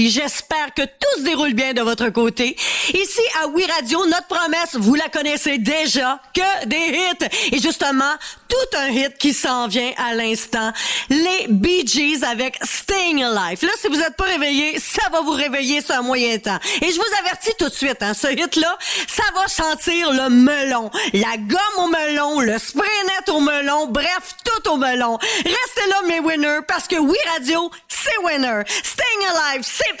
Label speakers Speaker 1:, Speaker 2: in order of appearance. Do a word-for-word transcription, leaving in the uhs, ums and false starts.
Speaker 1: J'espère que tout se déroule bien de votre côté. Ici, à Oui Radio, notre promesse, vous la connaissez déjà, que des hits. Et justement, tout un hit qui s'en vient à l'instant. Les Bee Gees avec Staying Alive. Là, si vous n'êtes pas réveillé, ça va vous réveiller sur un moyen temps. Et je vous avertis tout de suite, hein, ce hit-là, ça va sentir le melon. La gomme au melon, le spray net au melon, bref, tout au melon. Restez là, mes winners, parce que Oui Radio, c'est winner. Staying Alive, c'est